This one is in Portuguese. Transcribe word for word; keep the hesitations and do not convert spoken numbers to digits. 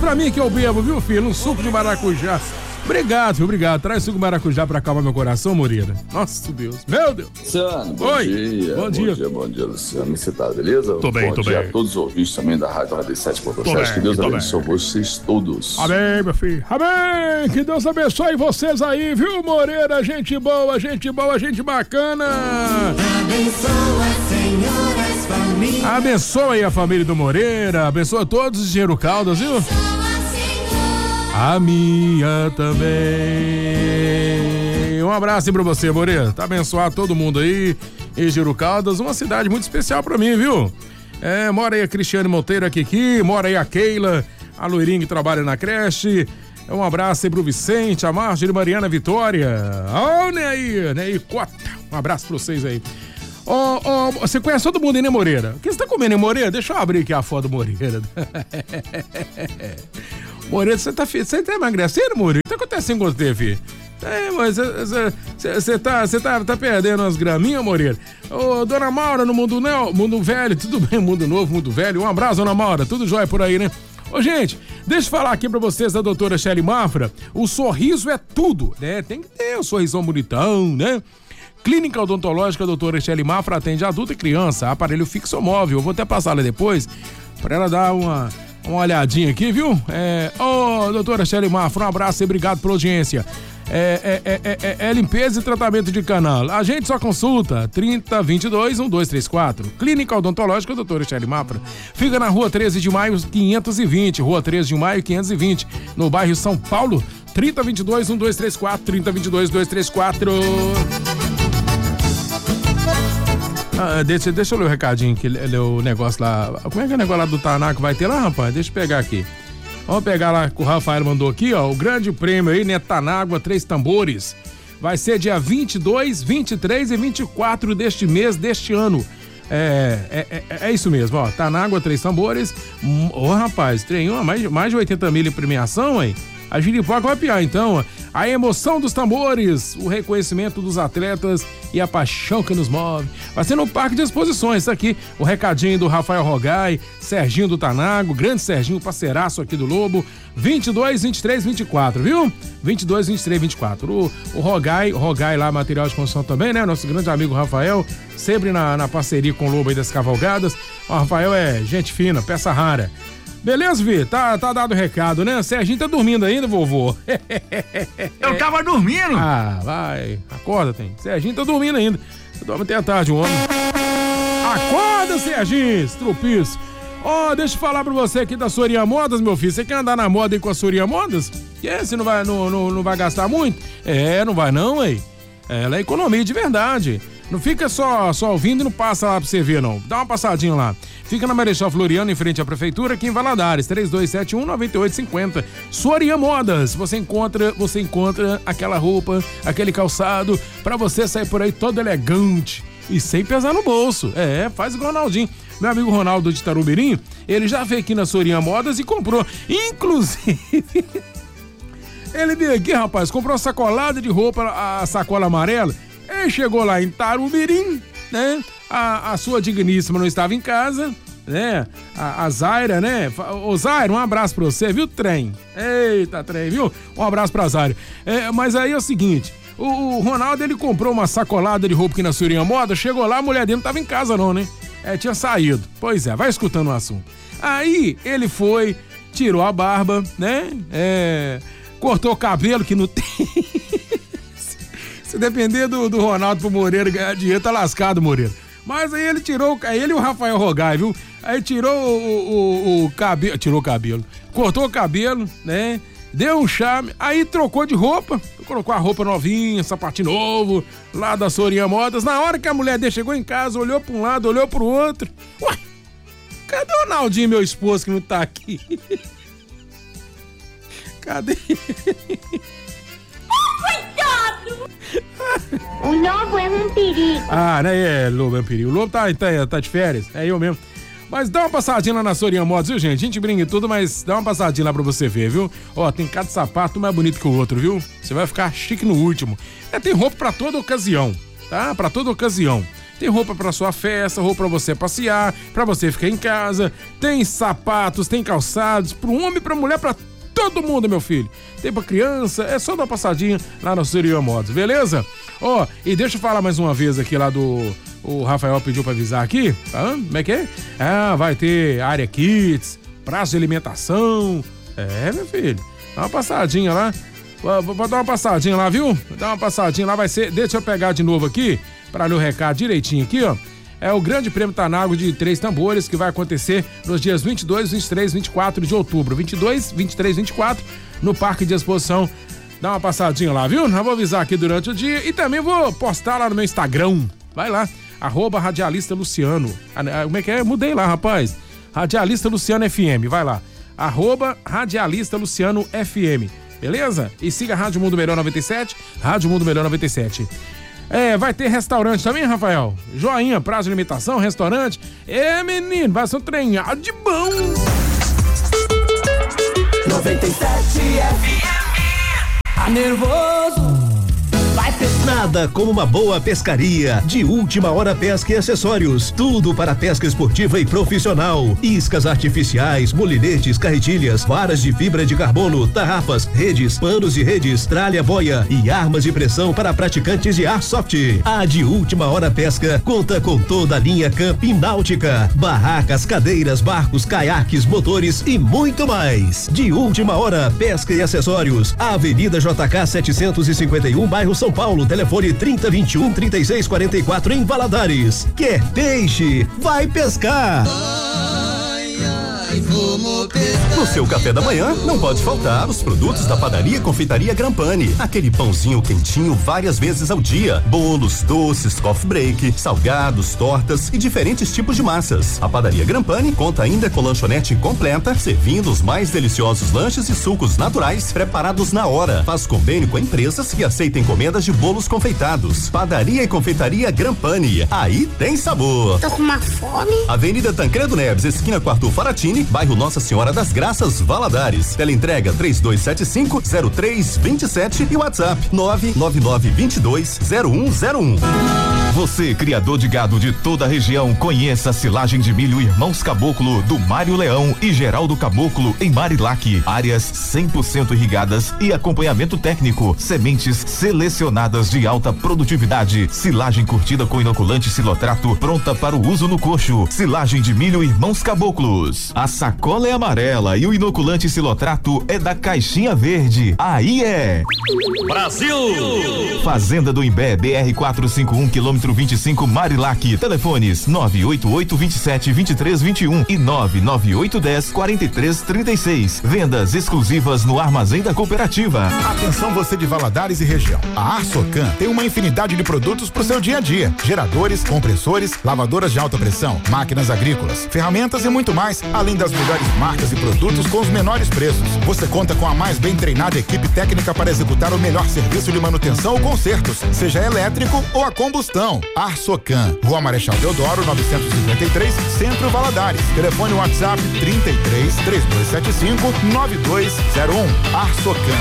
pra mim que eu bebo, viu, filho? Um suco de maracujá. Obrigado, filho, obrigado. Traz suco de maracujá pra acalmar meu coração, Moreira. Nossa, Deus, meu Deus. Luciano, bom Oi. dia. Bom dia. Bom dia, bom dia, Luciano. Como você tá, beleza? Tô bem, bom tô dia bem. a todos os ouvintes também da Rádio noventa e sete ponto Tô sete. bem, Que Deus tô abençoe vocês todos. Amém, meu filho. Amém. Que Deus abençoe vocês aí, viu, Moreira? Gente boa, gente boa, gente bacana. Abençoa, Senhor, as famílias. Abençoa aí a família do Moreira. Abençoa todos os Engenheiro Caldas, viu? A minha também. Um abraço aí pra você, Moreira. Tá abençoado todo mundo aí. Engenheiro Caldas, uma cidade muito especial pra mim, viu? É, mora aí a Cristiane Monteiro, a Kiki, mora aí a Keila, a Loirinha que trabalha na creche. Um abraço aí pro Vicente, a Marjorie, Mariana Vitória. Ó, oh, Neí, Neí Cota. Um abraço pra vocês aí. Ó, oh, oh, você conhece todo mundo aí, né, Moreira? O que você tá comendo, hein, Moreira? Deixa eu abrir aqui a foto do Moreira. Moreira, você tá, você tá emagrecendo, Moreira? O que tá acontecendo com você, filho? É, mas você tá, tá, tá perdendo umas graminhas, Moreira? Ô, dona Maura, no mundo, não, mundo velho, tudo bem, mundo novo, mundo velho. Um abraço, dona Maura, tudo jóia por aí, né? Ô, gente, deixa eu falar aqui pra vocês da doutora Shelly Mafra. O sorriso é tudo, né? Tem que ter um sorrisão bonitão, né? Clínica Odontológica doutora Shelly Mafra atende adulto e criança, aparelho fixo ou móvel. Eu vou até passar lá depois pra ela dar uma, uma olhadinha aqui, viu? É, ô, doutora Shelly Mafra, um abraço e obrigado pela audiência. É, é, é, é, é limpeza e tratamento de canal. A gente só consulta trinta, vinte e dois, doze trinta e quatro. Clínica Odontológica doutora Shelly Mafra. Fica na rua treze de maio, quinhentos e vinte. Rua treze de maio, quinhentos e vinte. No bairro São Paulo. trinta, vinte e dois, doze trinta e quatro. trinta, vinte e dois, doze trinta e quatro. Ah, deixa, deixa eu ler o recadinho que ele, o negócio lá. Como é que é o negócio lá do Tanaco vai ter lá, rapaz? Deixa eu pegar aqui. Vamos pegar lá que o Rafael mandou aqui, ó. O grande prêmio aí, né? Tanágua, três tambores. Vai ser dia vinte e dois, vinte e três e vinte e quatro deste mês, deste ano. É, é, é, é isso mesmo, ó. Tanágua, três tambores. Ô, oh, rapaz, tem mais, mais de oitenta mil em premiação, hein? A Giripoca vai piar, então, ó. A emoção dos tambores, o reconhecimento dos atletas e a paixão que nos move. Vai ser no Parque de Exposições, tá aqui o recadinho do Rafael Rogai, Serginho do Tanago, grande Serginho, parceiraço aqui do Lobo, vinte e dois, vinte e três, vinte e quatro, viu? vinte e dois, vinte e três, vinte e quatro. O, o Rogai, Rogai lá, material de construção também, né? Nosso grande amigo Rafael, sempre na, na parceria com o Lobo aí das cavalgadas. O Rafael é gente fina, peça rara. Beleza, Vi? Tá, tá dado o recado, né? Serginho tá dormindo ainda, vovô? Eu tava dormindo. Ah, vai. Acorda, tem. Serginho tá dormindo ainda. Dorme até a tarde, o homem. Acorda, Serginho, estrupiço. Ó, oh, deixa eu falar pra você aqui da Soria Modas, meu filho. Você quer andar na moda aí com a Soria Modas? Que é? Você não vai, não, não, não vai gastar muito? É, não vai não, ué. Ela é economia de verdade. Não fica só, só ouvindo e não passa lá pra você ver, não. Dá uma passadinha lá. Fica na Marechal Floriano, em frente à Prefeitura, aqui em Valadares, três dois sete um, nove oito cinco zero. Soria Modas, você encontra, você encontra aquela roupa, aquele calçado, pra você sair por aí todo elegante e sem pesar no bolso. É, faz igual o Ronaldinho. Meu amigo Ronaldo de Tarubirim, ele já veio aqui na Soria Modas e comprou. Inclusive, ele veio aqui, rapaz, comprou uma sacolada de roupa, a sacola amarela. Ele chegou lá em Tarubirim, né? A, a sua digníssima não estava em casa, né? A, a Zaira, né? Ô Zaira, um abraço pra você, viu, trem? Eita, trem, viu? Um abraço pra Zaira. É, mas aí é o seguinte, o, o Ronaldo, ele comprou uma sacolada de roupa aqui na Soria Moda, chegou lá, a mulher dele não tava em casa não, né? É, tinha saído. Pois é, vai escutando o assunto. Aí ele foi, tirou a barba, né? É, cortou o cabelo, que não tem... Se depender do, do Ronaldo pro Moreira ganhar dinheiro, tá lascado, Moreira. Mas aí ele tirou, ele e o Rafael Rogai, viu? Aí tirou o, o, o cabelo, tirou o cabelo, cortou o cabelo, né? Deu um charme, aí trocou de roupa, colocou a roupa novinha, sapatinho novo, lá da Soria Modas. Na hora que a mulher dele chegou em casa, olhou pra um lado, olhou pro outro. Ué, cadê o Naldinho, meu esposo, que não tá aqui? Cadê? O lobo é um perigo. Ah, né? É, lobo é um perigo. O lobo tá, tá, tá de férias, é eu mesmo. Mas dá uma passadinha lá na Soria Modas, viu, gente? A gente brinca e tudo, mas dá uma passadinha lá pra você ver, viu? Ó, tem cada sapato mais bonito que o outro, viu? Você vai ficar chique no último. É, tem roupa pra toda ocasião, tá? Pra toda ocasião. Tem roupa pra sua festa, roupa pra você passear, pra você ficar em casa. Tem sapatos, tem calçados, pro homem, pra mulher, pra todo mundo, meu filho. Tem pra criança, é só dar uma passadinha lá na Sorian Motos, beleza? Ó, oh, e deixa eu falar mais uma vez aqui lá do... O Rafael pediu pra avisar aqui. Ah, como é que é? Ah, vai ter área kids, praça de alimentação. É, meu filho. Dá uma passadinha lá. Vou, vou dar uma passadinha lá, viu? Dá uma passadinha lá, vai ser... Deixa eu pegar de novo aqui, pra ler o recado direitinho aqui, ó. É o Grande Prêmio Tanago de Três Tambores, que vai acontecer nos dias vinte e dois, vinte e três, vinte e quatro de outubro. vinte e dois, vinte e três, vinte e quatro, no Parque de Exposição. Dá uma passadinha lá, viu? Eu vou avisar aqui durante o dia e também vou postar lá no meu Instagram. Vai lá, arroba Radialista Luciano. Como é que é? Mudei lá, rapaz. Radialista Luciano F M, vai lá. Arroba Radialista Luciano F M. Beleza? E siga a Rádio Mundo Melhor noventa e sete, Rádio Mundo Melhor noventa e sete. É, vai ter restaurante também, Rafael? Joinha, prazo de alimentação, restaurante. É, menino, vai ser um treinado de bom. noventa e sete F M. Tá nervoso? Vai pescar. Nada como uma boa pescaria. De Última Hora Pesca e Acessórios. Tudo para pesca esportiva e profissional. Iscas artificiais, molinetes, carretilhas, varas de fibra de carbono, tarrafas, redes, panos de redes, tralha boia e armas de pressão para praticantes de airsoft. A De Última Hora Pesca conta com toda a linha camping náutica, barracas, cadeiras, barcos, caiaques, motores e muito mais. De Última Hora Pesca e Acessórios. Avenida J K setecentos e cinquenta e um, bairro São Paulo, telefone trinta, vinte e um, trinta e seis, quarenta e quatro em Valadares. Quer peixe? Vai pescar! Ai, ai, vamos pescar. No seu café da manhã, não pode faltar os produtos da Padaria e Confeitaria Grampani. Aquele pãozinho quentinho várias vezes ao dia. Bolos, doces, coffee break, salgados, tortas e diferentes tipos de massas. A Padaria Grampani conta ainda com lanchonete completa, servindo os mais deliciosos lanches e sucos naturais preparados na hora. Faz convênio com empresas que aceitam encomendas de bolos confeitados. Padaria e Confeitaria Grampani. Aí tem sabor. Tô com uma fome. Avenida Tancredo Neves, esquina com Arthur Faratini, bairro Nossa Senhora das Graças, Valadares. Teleentrega três dois sete cinco, zero três dois sete e WhatsApp nove nove nove, dois dois, zero um zero um. Você, criador de gado de toda a região, conheça a silagem de milho Irmãos Caboclo, do Mário Leão e Geraldo Caboclo, em Marilac. Áreas cem por cento irrigadas e acompanhamento técnico. Sementes selecionadas de alta produtividade. Silagem curtida com inoculante Silotrato, pronta para o uso no coxo. Silagem de milho Irmãos Caboclos. A sacola é amarela e o inoculante Silotrato é da caixinha verde. Aí é Brasil! Fazenda do Imbé, B R quatrocentos e cinquenta e um, quilômetro vinte e cinco, Marilac. Telefones nove oito oito, vinte e sete, vinte e três, vinte e um e nove nove oito um zero, quatro três três seis. Vendas exclusivas no Armazém da Cooperativa. Atenção você de Valadares e região. A Arsocan tem uma infinidade de produtos para o seu dia a dia. Geradores, compressores, lavadoras de alta pressão, máquinas agrícolas, ferramentas e muito mais, além das melhores marcas e produtos com os menores preços. Você conta com a mais bem treinada equipe técnica para executar o melhor serviço de manutenção ou consertos, seja elétrico ou a combustão. Arsocan, Rua Marechal Deodoro, novecentos e cinquenta e três, Centro Valadares. Telefone WhatsApp trinta e três, três dois sete cinco, nove dois zero um. Arsocan,